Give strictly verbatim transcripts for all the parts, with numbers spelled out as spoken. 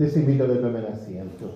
Les invito a que tomen asiento.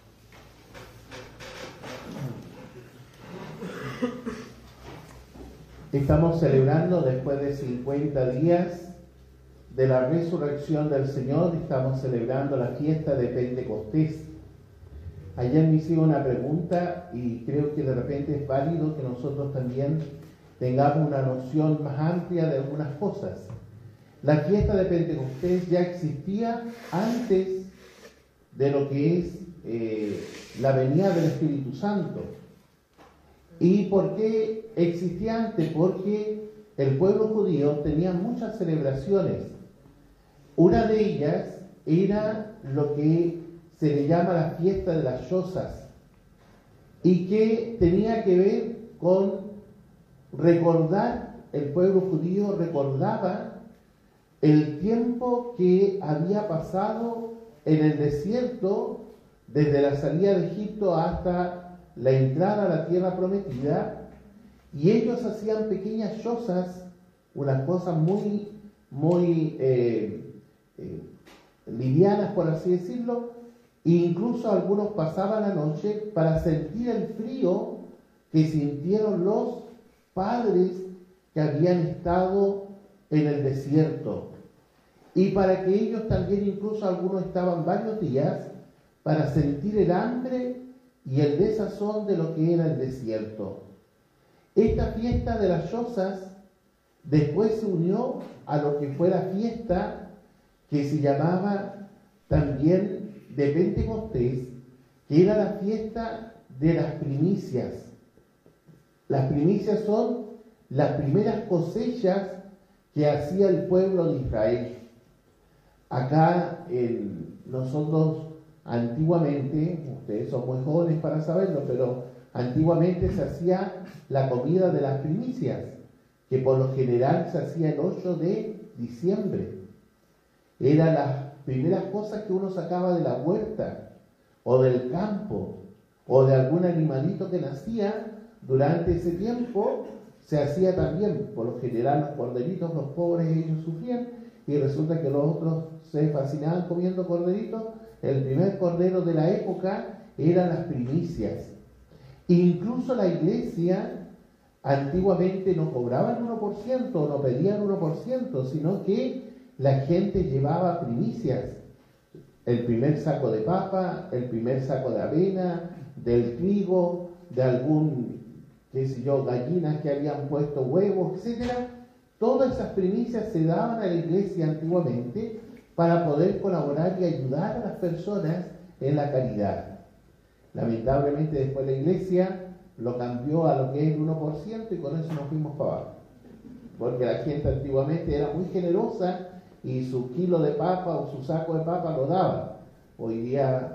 Estamos celebrando después de cincuenta días de la resurrección del Señor, estamos celebrando la fiesta de Pentecostés. Ayer me hicieron una pregunta y creo que de repente es válido que nosotros también tengamos una noción más amplia de algunas cosas. La fiesta de Pentecostés ya existía antes de lo que es eh, la venida del Espíritu Santo. ¿Y por qué existía antes? Porque el pueblo judío tenía muchas celebraciones. Una de ellas era lo que se le llama la fiesta de las Yosas, y que tenía que ver con recordar, el pueblo judío recordaba el tiempo que había pasado en el desierto desde la salida de Egipto hasta la entrada a la tierra prometida, y ellos hacían pequeñas yosas, unas cosas muy, muy eh, eh, livianas, por así decirlo, e incluso algunos pasaban la noche para sentir el frío que sintieron los padres que habían estado en el desierto, y para que ellos también, incluso algunos estaban varios días, para sentir el hambre y el desazón de lo que era el desierto. Esta fiesta de las Yosas después se unió a lo que fue la fiesta que se llamaba también de Pentecostés, que era la fiesta de las primicias. Las primicias son las primeras cosechas que hacía el pueblo de Israel. Acá en, nosotros antiguamente, ustedes son muy jóvenes para saberlo, pero antiguamente se hacía la comida de las primicias, que por lo general se hacía el ocho de diciembre. Eran las primeras cosas que uno sacaba de la huerta, o del campo, o de algún animalito que nacía. Durante ese tiempo se hacía también, por lo general, los corderitos, los pobres, ellos sufrían, y resulta que los otros se fascinaban comiendo corderitos. El primer cordero de la época eran las primicias. Incluso la iglesia antiguamente no cobraba el uno por ciento, no pedía el uno por ciento, sino que la gente llevaba primicias. El primer saco de papa, el primer saco de avena, del trigo, de algún, qué sé yo, gallinas que habían puesto huevos, etcétera. Todas esas primicias se daban a la iglesia antiguamente para poder colaborar y ayudar a las personas en la caridad. Lamentablemente después la iglesia lo cambió a lo que es el uno por ciento y con eso nos fuimos para abajo. Porque la gente antiguamente era muy generosa y su kilo de papa o su saco de papa lo daba. Hoy día,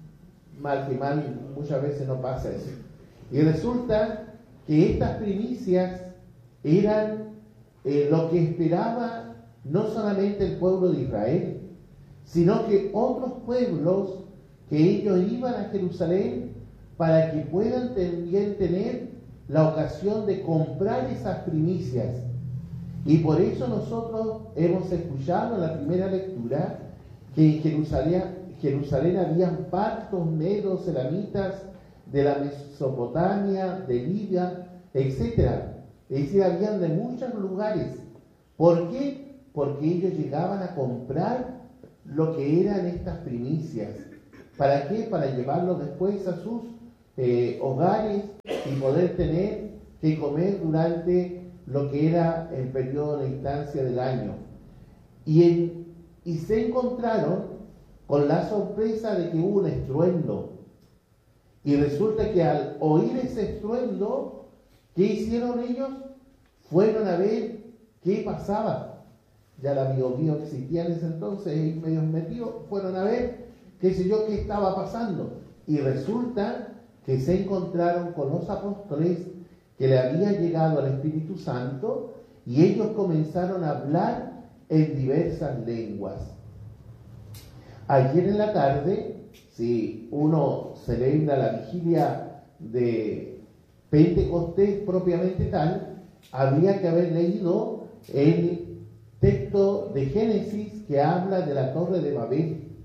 mal que mal, muchas veces no pasa eso. Y resulta que estas primicias eran eh, lo que esperaba no solamente el pueblo de Israel, sino que otros pueblos que ellos iban a Jerusalén para que puedan también tener la ocasión de comprar esas primicias. Y por eso nosotros hemos escuchado en la primera lectura que en Jerusalén, Jerusalén habían partos, medos, elamitas, de la Mesopotamia, de Libia, etcétera. Es decir, habían de muchos lugares. ¿Por qué? Porque ellos llegaban a comprar lo que eran estas primicias. ¿Para qué? Para llevarlo después a sus eh, hogares y poder tener que comer durante lo que era el periodo de instancia del año. Y, en, y se encontraron con la sorpresa de que hubo un estruendo. Y resulta que al oír ese estruendo, ¿qué hicieron ellos? Fueron a ver qué pasaba. Ya la Bio Bio existía en ese entonces, y medios metidos, fueron a ver, qué sé yo, qué estaba pasando. Y resulta que se encontraron con los apóstoles que le había llegado al Espíritu Santo, y ellos comenzaron a hablar en diversas lenguas. Ayer en la tarde, si uno celebra la vigilia de Pentecostés propiamente tal, habría que haber leído el texto de Génesis que habla de la Torre de Babel,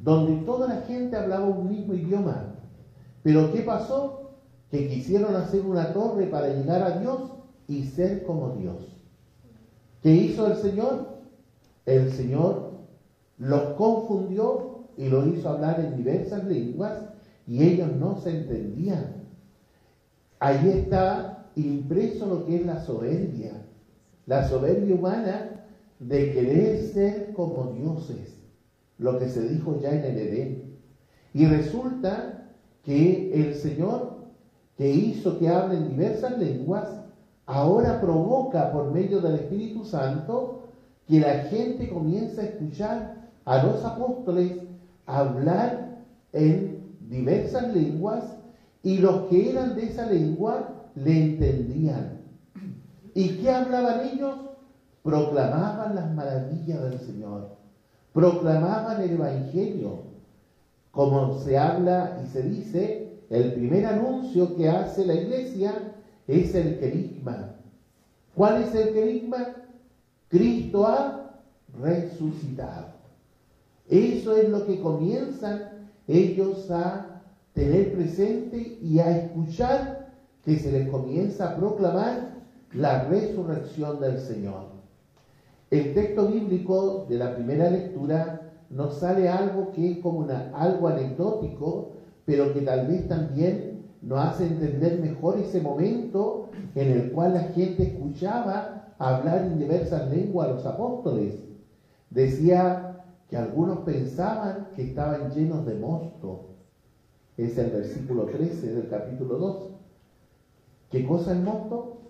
donde toda la gente hablaba un mismo idioma. Pero ¿qué pasó? Que quisieron hacer una torre para llegar a Dios y ser como Dios. ¿Qué hizo el Señor? El Señor los confundió y los hizo hablar en diversas lenguas y ellos no se entendían. Ahí está impreso lo que es la soberbia, la soberbia humana de querer ser como dioses, lo que se dijo ya en el Edén. Y resulta que el Señor, que hizo que hablen diversas lenguas, ahora provoca por medio del Espíritu Santo que la gente comience a escuchar a los apóstoles hablar en diversas lenguas, y los que eran de esa lengua le entendían. ¿Y qué hablaban ellos? Proclamaban las maravillas del Señor, proclamaban el Evangelio. Como se habla y se dice, el primer anuncio que hace la iglesia es el querigma. ¿Cuál es el querigma? Cristo ha resucitado. Eso es lo que comienzan ellos a tener presente y a escuchar, que se les comienza a proclamar la resurrección del Señor. El texto bíblico de la primera lectura nos sale algo que es como una, algo anecdótico, pero que tal vez también nos hace entender mejor ese momento en el cual la gente escuchaba hablar en diversas lenguas a los apóstoles. Decía que algunos pensaban que estaban llenos de mosto. Es el versículo trece del capítulo dos. ¿Qué cosa es mosto?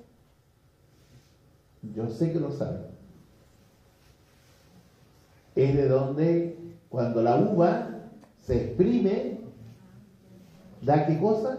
Yo sé que lo saben. Es de donde cuando la uva se exprime, ¿da qué cosa?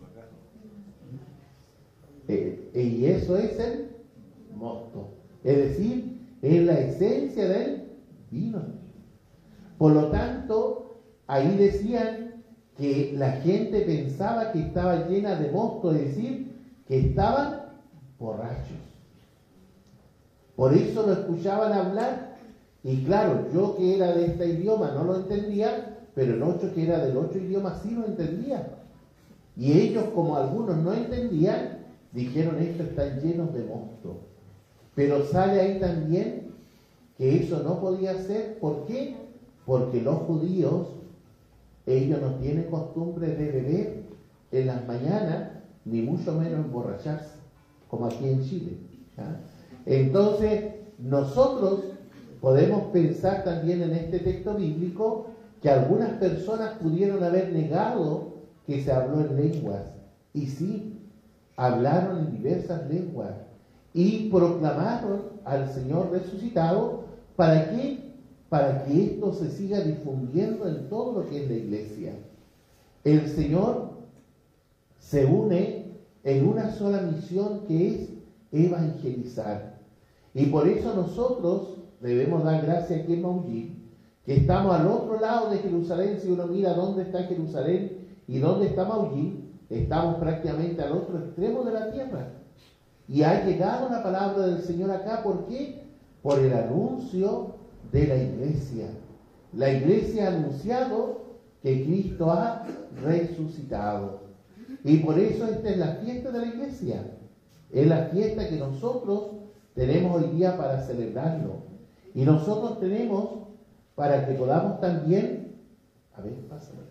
Eh, y eso es el mosto. Es decir, es la esencia del vino. Por lo tanto, ahí decían que la gente pensaba que estaba llena de mosto, es decir, que estaban borrachos. Por eso lo escuchaban hablar, y claro, yo que era de este idioma no lo entendía, pero el otro que era del otro idioma sí lo entendía. Y ellos, como algunos no entendían, dijeron: estos están llenos de mosto. Pero sale ahí también que eso no podía ser. ¿Por qué? Porque los judíos, ellos no tienen costumbre de beber en las mañanas, ni mucho menos emborracharse, como aquí en Chile. ¿Ah? Entonces, nosotros podemos pensar también en este texto bíblico que algunas personas pudieron haber negado que se habló en lenguas. Y sí, hablaron en diversas lenguas y proclamaron al Señor resucitado. ¿Para qué? Para que esto se siga difundiendo en todo lo que es la iglesia. El Señor se une en una sola misión, que es evangelizar. Y por eso nosotros debemos dar gracias aquí en Maullín, que estamos al otro lado de Jerusalén. Si uno mira dónde está Jerusalén y dónde está Maullín, estamos prácticamente al otro extremo de la tierra. Y ha llegado la palabra del Señor acá. ¿Por qué? Por el anuncio de la iglesia. La iglesia ha anunciado que Cristo ha resucitado. Y por eso esta es la fiesta de la iglesia. Es la fiesta que nosotros tenemos hoy día para celebrarlo. Y nosotros tenemos para que podamos también... A ver, pásame.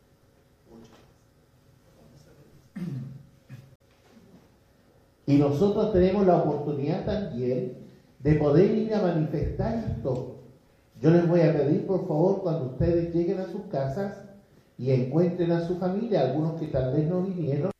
Y nosotros tenemos la oportunidad también de poder ir a manifestar esto. Yo les voy a pedir, por favor, cuando ustedes lleguen a sus casas y encuentren a su familia, algunos que tal vez no vinieron,